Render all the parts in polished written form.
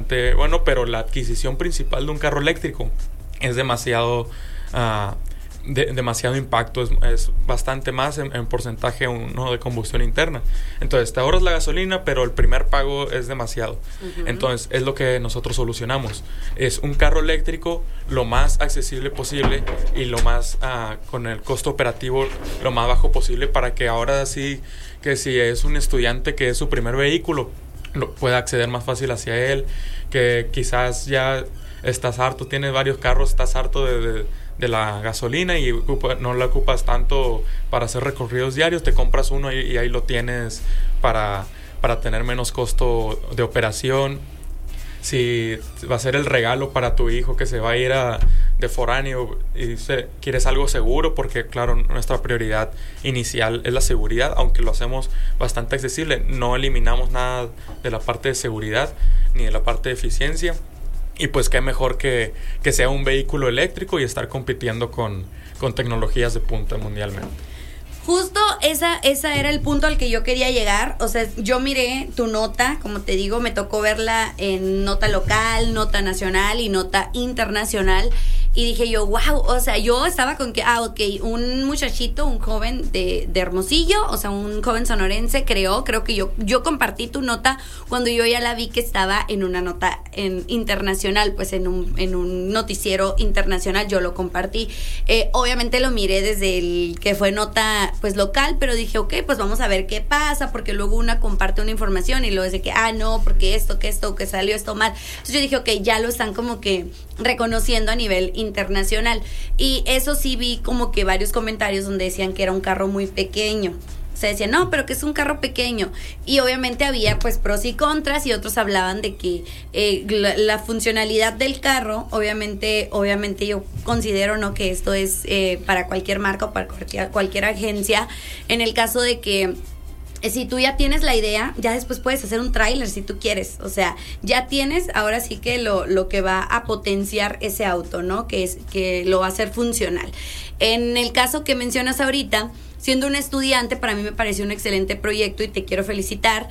bastante bueno, pero la adquisición principal de un carro eléctrico es demasiado demasiado impacto, es bastante más en porcentaje uno de combustión interna. Entonces te ahorras la gasolina, pero el primer pago es demasiado. Entonces es lo que nosotros solucionamos, es un carro eléctrico lo más accesible posible y lo más con el costo operativo lo más bajo posible, para que ahora sí, que si es un estudiante que es su primer vehículo, pueda acceder más fácil hacia él, que quizás ya estás harto, tienes varios carros, estás harto de la gasolina y no la ocupas tanto para hacer recorridos diarios, te compras uno y ahí lo tienes para tener menos costo de operación. Si va a ser el regalo para tu hijo que se va a ir de foráneo y quieres algo seguro, porque claro, nuestra prioridad inicial es la seguridad, aunque lo hacemos bastante accesible, no eliminamos nada de la parte de seguridad ni de la parte de eficiencia. Y pues qué mejor que sea un vehículo eléctrico y estar compitiendo con tecnologías de punta mundialmente. Justo esa era el punto al que yo quería llegar. O sea, yo miré tu nota, como te digo, me tocó verla en nota local, nota nacional y nota internacional. Y dije yo, wow, o sea, yo estaba con que, ok, un muchachito, un joven de Hermosillo, o sea, un joven sonorense, creo que yo compartí tu nota cuando yo ya la vi que estaba en una nota internacional, pues en un noticiero internacional, yo lo compartí. Obviamente lo miré desde el que fue nota, pues local, pero dije, ok, pues vamos a ver qué pasa, porque luego una comparte una información y luego dice que, no, porque que salió esto mal. Entonces yo dije, ok, ya lo están como que reconociendo a nivel internacional. Y eso sí vi como que varios comentarios donde decían que era un carro muy pequeño. O sea, decían, no, pero que es un carro pequeño. Y obviamente había pues pros y contras, y otros hablaban de que la funcionalidad del carro, obviamente yo considero, ¿no?, que esto es para cualquier marca o para cualquier agencia, en el caso de que si tú ya tienes la idea, ya después puedes hacer un tráiler si tú quieres. O sea, ya tienes ahora sí que lo que va a potenciar ese auto, ¿no? Que lo va a hacer funcional. En el caso que mencionas ahorita, siendo un estudiante, para mí me pareció un excelente proyecto y te quiero felicitar,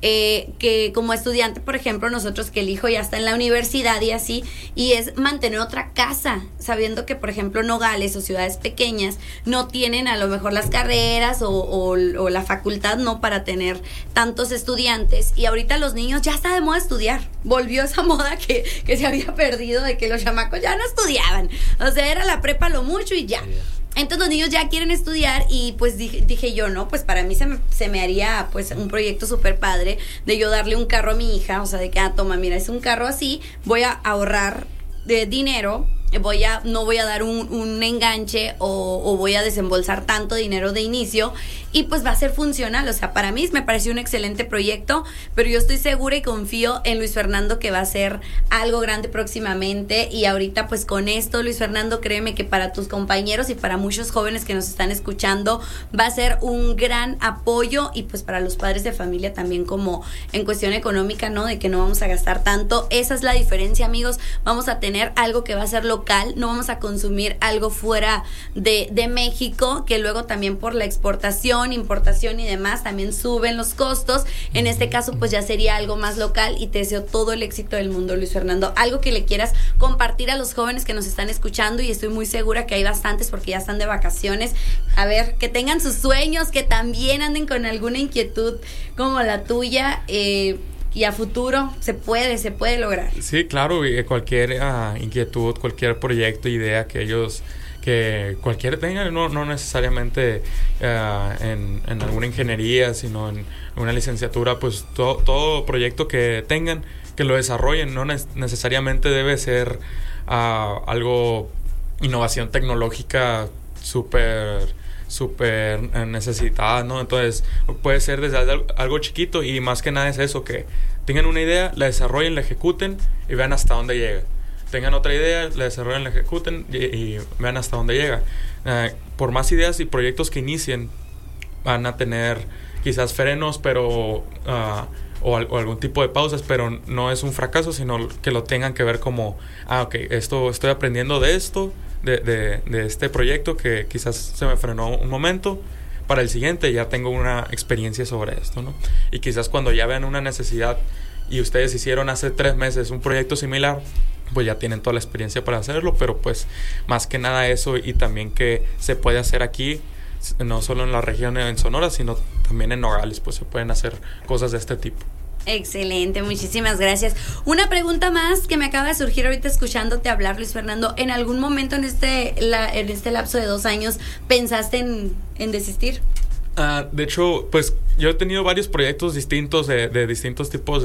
que como estudiante, por ejemplo, nosotros que el hijo ya está en la universidad y así, y es mantener otra casa, sabiendo que, por ejemplo, Nogales o ciudades pequeñas no tienen a lo mejor las carreras o la facultad, no, para tener tantos estudiantes, y ahorita los niños ya está de moda estudiar, volvió esa moda que se había perdido de que los chamacos ya no estudiaban, o sea, era la prepa lo mucho y ya. Entonces los niños ya quieren estudiar y pues dije yo, no, pues para mí se me haría pues un proyecto súper padre de yo darle un carro a mi hija, o sea, de que, toma, mira, es un carro así, voy a ahorrar dinero, no voy a dar un enganche o voy a desembolsar tanto dinero de inicio, y pues va a ser funcional. O sea, para mí me pareció un excelente proyecto, pero yo estoy segura y confío en Luis Fernando que va a ser algo grande próximamente. Y ahorita pues con esto, Luis Fernando, créeme que para tus compañeros y para muchos jóvenes que nos están escuchando va a ser un gran apoyo, y pues para los padres de familia también, como en cuestión económica, ¿no?, de que no vamos a gastar tanto. Esa es la diferencia, amigos. Vamos a tener algo que va a ser local, no vamos a consumir algo fuera de México, que luego también por la exportación, importación y demás también suben los costos. En este caso pues ya sería algo más local, y te deseo todo el éxito del mundo, Luis Fernando. Algo que le quieras compartir a los jóvenes que nos están escuchando, y estoy muy segura que hay bastantes porque ya están de vacaciones, a ver, que tengan sus sueños, que también anden con alguna inquietud como la tuya, y a futuro se puede lograr. Sí, claro, y cualquier inquietud, cualquier proyecto, idea que cualquiera tenga, no necesariamente en alguna ingeniería, sino en una licenciatura, pues todo proyecto que tengan, que lo desarrollen. No necesariamente debe ser algo innovación tecnológica súper necesitada, ¿no? Entonces puede ser desde algo chiquito, y más que nada es eso, que tengan una idea, la desarrollen, la ejecuten y vean hasta dónde llega. Tengan otra idea, la desarrollen, la ejecuten y vean hasta dónde llega. Por más ideas y proyectos que inicien, van a tener quizás frenos, pero o algún tipo de pausas, pero no es un fracaso, sino que lo tengan que ver como, ok, estoy aprendiendo de esto, de este proyecto que quizás se me frenó un momento, para el siguiente ya tengo una experiencia sobre esto, ¿no? Y quizás cuando ya vean una necesidad y ustedes hicieron hace 3 meses un proyecto similar, pues ya tienen toda la experiencia para hacerlo, pero pues más que nada eso, y también que se puede hacer aquí, no solo en la región en Sonora, sino también en Nogales, pues se pueden hacer cosas de este tipo. Excelente, muchísimas gracias. Una pregunta más que me acaba de surgir ahorita escuchándote hablar, Luis Fernando. ¿En algún momento en este lapso de 2 años pensaste en desistir? De hecho, pues yo he tenido varios proyectos distintos de distintos tipos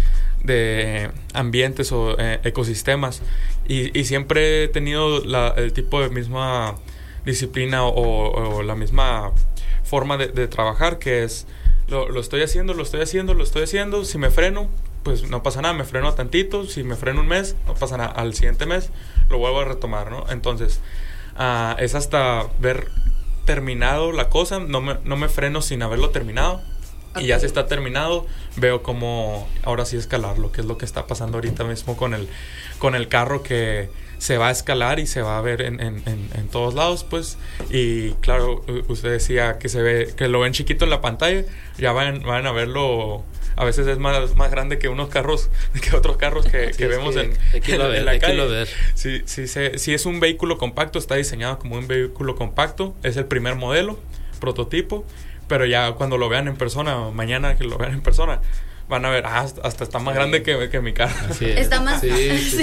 de ambientes o ecosistemas, y siempre he tenido el tipo de misma disciplina o la misma forma de trabajar, que es lo estoy haciendo. Si me freno, pues no pasa nada, me freno tantito. Si me freno un mes, no pasa nada, al siguiente mes lo vuelvo a retomar, ¿no? Entonces es hasta ver terminado la cosa, no me freno sin haberlo terminado. Okay. Y ya si está terminado, veo cómo ahora sí escalarlo, que es lo que está pasando ahorita mismo con el carro, que se va a escalar y se va a ver en todos lados, pues. Y claro, usted decía que lo ven chiquito en la pantalla, ya van a verlo. A veces es más grande que otros carros que vemos en la calle. Sí, es un vehículo compacto, está diseñado como un vehículo compacto, es el primer modelo, prototipo, pero ya cuando lo vean en persona, mañana que lo vean en persona, van a ver, hasta está más grande que mi carro. Está más ¿no?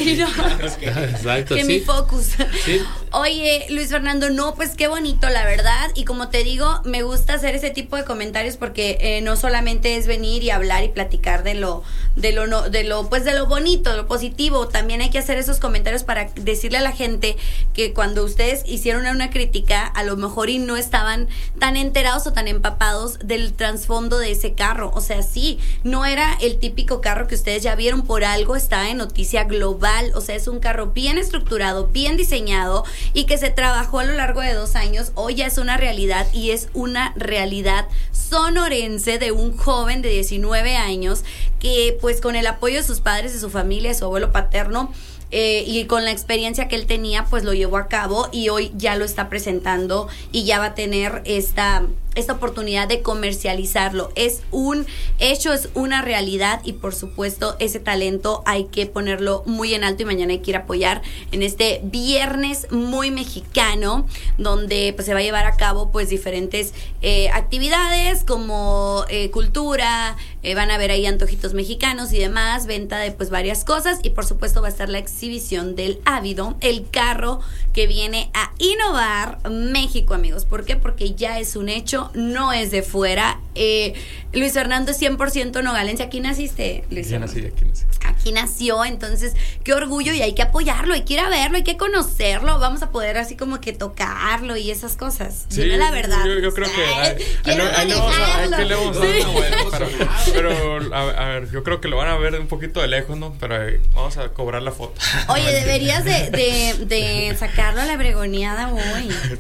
Exacto, que mi Focus. Sí. Oye, Luis Fernando, no, pues qué bonito, la verdad. Y como te digo, me gusta hacer ese tipo de comentarios porque no solamente es venir y hablar y platicar de lo bonito, lo positivo. También hay que hacer esos comentarios para decirle a la gente que cuando ustedes hicieron una crítica, a lo mejor y no estaban tan enterados o tan empapados del trasfondo de ese carro. O sea, sí, no era el típico carro que ustedes ya vieron, por algo está en noticia global. O sea, es un carro bien estructurado, bien diseñado, y que se trabajó a lo largo de 2 años. Hoy ya es una realidad, y es una realidad sonorense de un joven de 19 años que, pues, con el apoyo de sus padres, de su familia, de su abuelo paterno, y con la experiencia que él tenía, pues lo llevó a cabo, y hoy ya lo está presentando y ya va a tener esta oportunidad de comercializarlo. Es un hecho, es una realidad, y por supuesto ese talento hay que ponerlo muy en alto, y mañana hay que ir a apoyar en este viernes muy mexicano, donde pues se va a llevar a cabo pues diferentes actividades como cultura, van a ver ahí antojitos mexicanos y demás, venta de pues varias cosas, y por supuesto va a estar la exhibición del Ávido, el carro que viene a innovar México, amigos. ¿Por qué? Porque ya es un hecho, no es de fuera. Luis Fernando es 100% nogalense. ¿Aquí naciste, Luis Fernando? Aquí nací. Aquí nació, entonces qué orgullo, y hay que apoyarlo, hay que ir a verlo, hay que conocerlo. Vamos a poder así como que tocarlo y esas cosas. Sí, dime la verdad. Yo creo que hay que le vamos a dar una vuelta, pero a ver, yo creo que lo van a ver un poquito de lejos, ¿no? Pero vamos a cobrar la foto. Oye, deberías de sacarlo a la bregoneada hoy.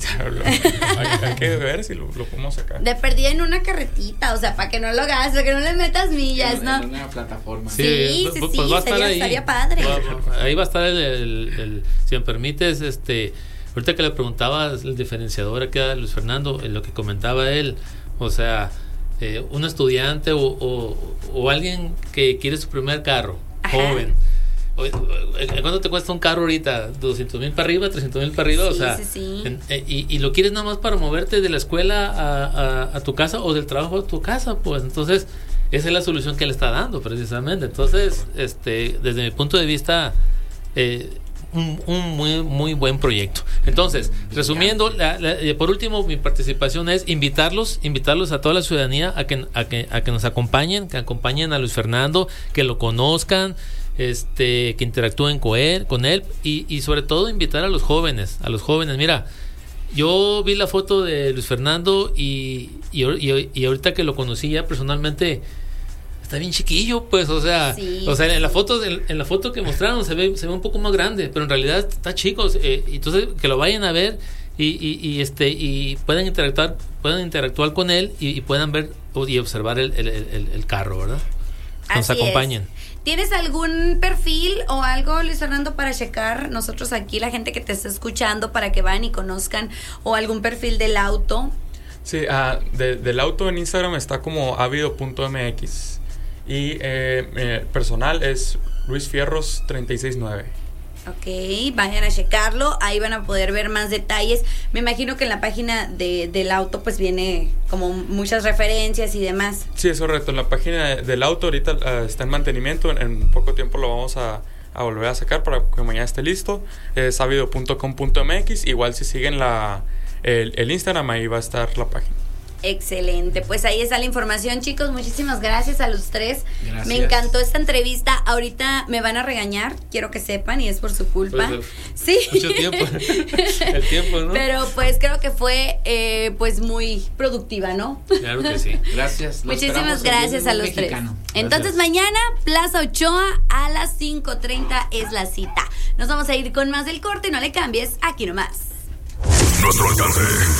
Hay que ver si lo podemos sacar. De perdida en una carretita, o sea, para que no lo hagas, para que no le metas millas, ¿no? En una plataforma. Sí, pues va a estar ahí. Estaría padre. Ahí va a estar el si me permites, ahorita que le preguntaba el diferenciador aquí a Luis Fernando, en lo que comentaba él, o sea, un estudiante o alguien que quiere su primer carro, ajá, joven. ¿Cuánto te cuesta un carro ahorita? 200,000 para arriba, 300,000 para arriba, sí, o sea, sí. Y lo quieres nada más para moverte de la escuela a tu casa, o del trabajo a tu casa, pues entonces esa es la solución que él está dando precisamente. Entonces, desde mi punto de vista, un muy muy buen proyecto. Entonces, resumiendo, por último, mi participación es invitarlos a toda la ciudadanía a que nos acompañen, que acompañen a Luis Fernando, que lo conozcan, que interactúen con él y sobre todo invitar a los jóvenes. Mira, yo vi la foto de Luis Fernando y ahorita que lo conocí ya personalmente, está bien chiquillo, pues, o sea, sí. O sea, en la foto que mostraron se ve un poco más grande, pero en realidad está chico. Entonces que lo vayan a ver y puedan interactuar con él y puedan ver y observar el carro, ¿verdad? Nos así acompañen. ¿Tienes algún perfil o algo, Luis Fernando, para checar nosotros aquí, la gente que te está escuchando, para que vayan y conozcan, o algún perfil del auto? Sí, del auto en Instagram está como avido.mx. Y personal es Luis Fierros 369. Ok, vayan a checarlo, ahí van a poder ver más detalles. Me imagino que en la página del auto pues viene como muchas referencias y demás. Sí, es correcto, en la página del auto ahorita está en mantenimiento, en poco tiempo lo vamos a volver a sacar para que mañana esté listo. Es sabido.com.mx, igual si siguen el Instagram, ahí va a estar la página. Excelente, pues ahí está la información, chicos. Muchísimas gracias a los tres. Gracias. Me encantó esta entrevista. Ahorita me van a regañar, quiero que sepan, y es por su culpa. Pues, sí. Mucho tiempo. El tiempo, ¿no? Pero pues creo que fue pues muy productiva, ¿no? Claro que sí. Gracias. Muchísimas gracias a los tres. Entonces mañana, Plaza Ochoa a las 5:30 es la cita. Nos vamos a ir con más del corte, no le cambies, aquí nomás. Nuestro alcance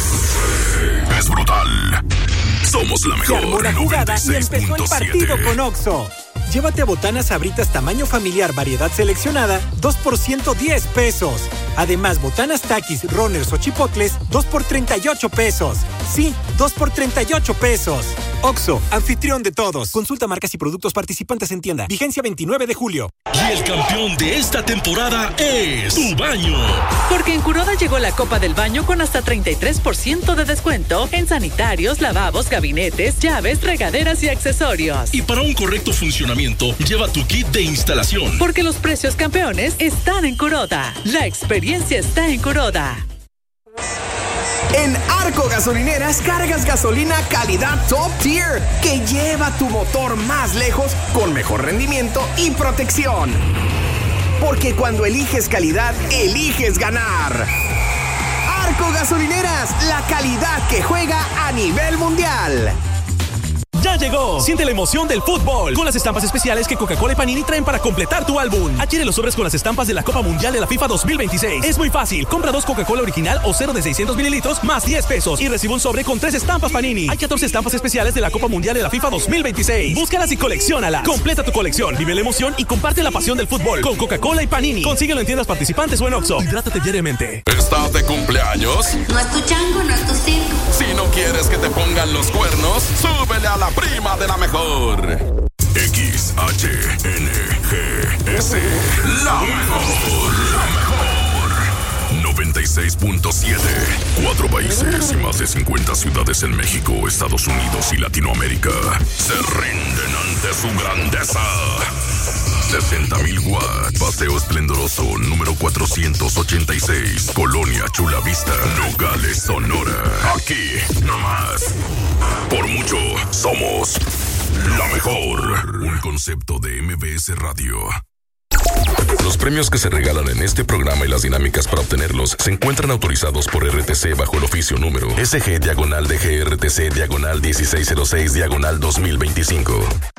es brutal. Somos la Se mejor. armó la jugada y empezó el partido 96.7. con Oxxo. Llévate a botanas Sabritas tamaño familiar variedad seleccionada 2 por 110 pesos. Además, botanas Takis, Runners o Chipotles 2 por 38 pesos. Sí, 2 por 38 pesos. Oxxo, anfitrión de todos. Consulta marcas y productos participantes en tienda. Vigencia 29 de julio. Y el campeón de esta temporada es Tu Baño. Porque en Kuroda llegó la Copa del Baño con hasta 33% de descuento en sanitarios, lavabos, gabinetes, llaves, regaderas y accesorios. Y para un correcto funcionamiento, lleva tu kit de instalación. Porque los precios campeones están en Kuroda. La experiencia está en Kuroda. En Arco Gasolineras cargas gasolina calidad top tier que lleva tu motor más lejos con mejor rendimiento y protección. Porque cuando eliges calidad, eliges ganar. Arco Gasolineras, la calidad que juega a nivel mundial. ¡Ya llegó! Siente la emoción del fútbol con las estampas especiales que Coca-Cola y Panini traen para completar tu álbum. Adquiere los sobres con las estampas de la Copa Mundial de la FIFA 2026. Es muy fácil. Compra 2 Coca-Cola original o 0 de 600 mililitros más 10 pesos y recibe un sobre con 3 estampas Panini. Hay 14 estampas especiales de la Copa Mundial de la FIFA 2026. Búscalas y colecciónalas. Completa tu colección, vive la emoción y comparte la pasión del fútbol con Coca-Cola y Panini. Consíguelo en tiendas participantes o en Oxxo. Hidrátate diariamente. ¿Estás de cumpleaños? No es tu chango, no es tu circo. Si no quieres que te pongan los cuernos, súbele a la prima de la mejor. XHNGS, la mejor. 96.7. 4 países y más de 50 ciudades en México, Estados Unidos y Latinoamérica se rinden ante su grandeza. 60,000 watts. Paseo Esplendoroso, número 486. Colonia Chula Vista, Nogales, Sonora. Aquí, nomás. Por mucho, somos la mejor. Un concepto de MBS Radio. Los premios que se regalan en este programa y las dinámicas para obtenerlos se encuentran autorizados por RTC bajo el oficio número SG-DGRTC-1606-2025.